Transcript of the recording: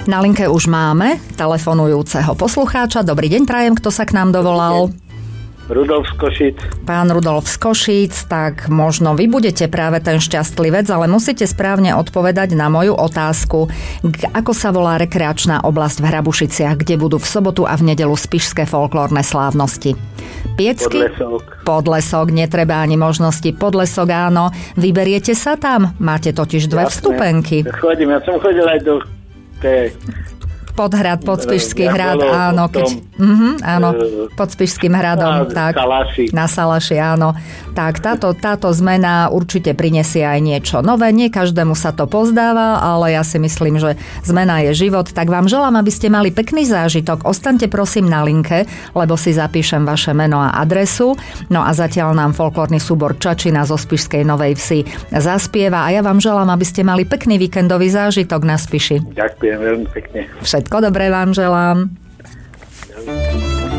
Na linke už máme telefonujúceho poslucháča. Dobrý deň, prajem, kto sa k nám dovolal? Rudolf z Košíc. Pán Rudolf z Košíc, tak možno vy budete práve ten šťastlivec, ale musíte správne odpovedať na moju otázku. Ako sa volá rekreačná oblasť v Hrabušiciach, kde budú v sobotu a v nedeľu spišské folklórne slávnosti? Piecky? Podlesok, netreba ani možnosti. Podlesok, áno. Vyberiete sa tam? Máte totiž 2 vstupenky. Ja som chodil aj do Podhrad, Podspišský hrad, áno. Áno, pod Spišským hradom. Tak, na Salaši, áno. Tak, táto zmena určite prinesie aj niečo nové. Nie každému sa to pozdáva, ale ja si myslím, že zmena je život. Tak vám želám, aby ste mali pekný zážitok. Ostaňte prosím na linke, lebo si zapíšem vaše meno a adresu. No a zatiaľ nám folklórny súbor Čačina zo Spišskej Novej Vsi zaspieva a ja vám želám, aby ste mali pekný víkendový zážitok na Spiši. Ďakujem veľmi pekne. Všetko dobré vám želám.